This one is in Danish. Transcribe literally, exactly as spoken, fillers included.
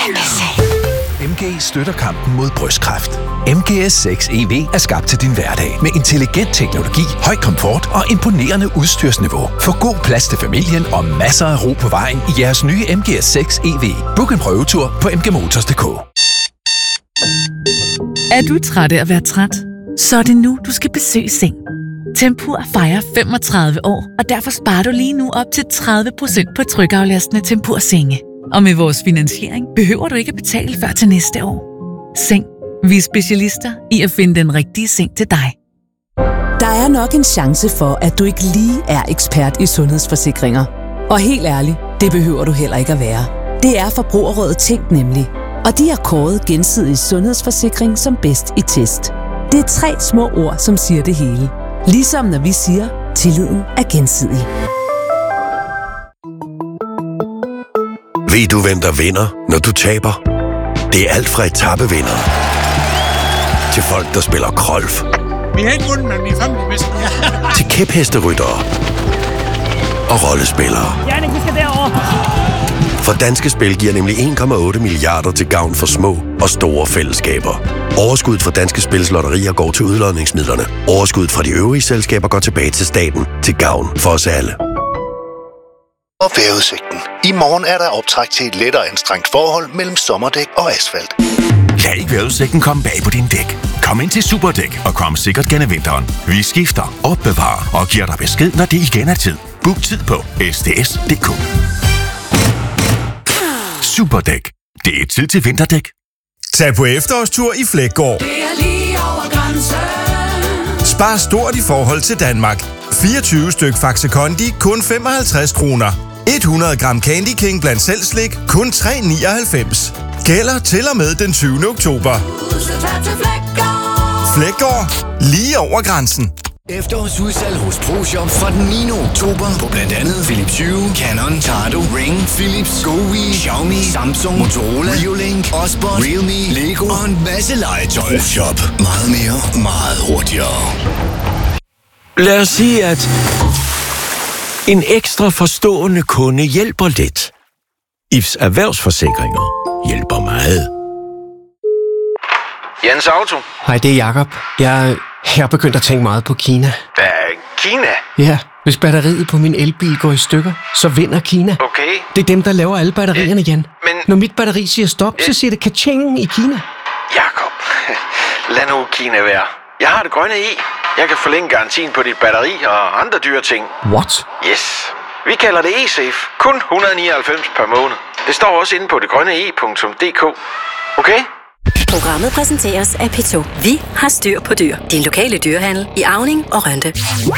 M G støtter kampen mod brystkræft. M G S seks E V er skabt til din hverdag med intelligent teknologi, høj komfort og imponerende udstyrsniveau. Få god plads til familien og masser af ro på vejen i jeres nye M G S seks E V. Book en prøvetur på m g motors punktum d k. Er du træt af at være træt? Så er det nu, du skal besøge Seng. Tempur fejrer femogtredive år, og derfor sparer du lige nu op til tredive procent på trykaflastende Tempur-senge. Og med vores finansiering behøver du ikke at betale før til næste år. Seng. Vi er specialister i at finde den rigtige seng til dig. Der er nok en chance for, at du ikke lige er ekspert i sundhedsforsikringer. Og helt ærligt, det behøver du heller ikke at være. Det er Forbrugerrådet Tænk nemlig. Og de har kåret Gensidig Sundhedsforsikring som bedst i test. Det er tre små ord, som siger det hele. Ligesom når vi siger, tilliden er gensidig. Ved du, hvem der vinder, når du taber? Det er alt fra etapevindere til folk, der spiller golf. Vi har ikke vundet, men vi er family. Til kæphesteryttere og rollespillere. Jannik, vi skal derover. For Danske Spil giver nemlig en komma otte milliarder til gavn for små og store fællesskaber. Overskuddet fra Danske Spils lotterier går til udlodningsmidlerne. Overskuddet fra de øvrige selskaber går tilbage til staten til gavn for os alle. Og vejrudsigten. I morgen er der optræk til et lettere anstrengt forhold mellem sommerdæk og asfalt. Lad ikke vejrudsigten komme bag på din dæk. Kom ind til Superdæk og kom sikkert gennem vinteren. Vi skifter, opbevarer og giver dig besked, når det igen er tid. Book tid på s d s punktum d k. Superdæk. Det er tid til vinterdæk. Tag på efterårstur i Fleggaard. Det er lige over grænsen. Spar stort i forhold til Danmark. fireogtyve styk Faxe Kondi, kun femoghalvtreds kroner. hundrede gram Candy King blandt selv slik, kun tre nioghalvfems. Gælder til og med den tyvende oktober. Fleggaard. Lige over grænsen. Efterårsudsalg hos ProShop fra den niende oktober på blandt andet Philips Hue, Canon, Tado, Ring, Philips, GoWi, Xiaomi, Samsung, Motorola, Reolink, Osborne, Realme, Lego og en masse legetøj. ProShop. Meget mere, meget hurtigere. Lad os sige, at en ekstra forstående kunde hjælper lidt. I B S Erhvervsforsikringer hjælper meget. Jens Auto. Hej, det er Jakob. Jeg, jeg er begyndt at tænke meget på Kina. Hvad? Kina? Ja, hvis batteriet på min elbil går i stykker, så vinder Kina. Okay. Det er dem, der laver alle batterierne, Jan. Men... Når mit batteri siger stop, så siger det ka-ching i Kina. Jakob, lad nu Kina være. Jeg har det grønne i. Jeg kan forlænge garantien på dit batteri og andre dyre ting. What? Yes. Vi kalder det eSafe. Kun et hundrede og nioghalvfems per måned. Det står også inde på det grønne e punktum d k. Okay? Programmet præsenteres af P to. Vi har styr på dyr. Din lokale dyrehandel i Auning og Rønde.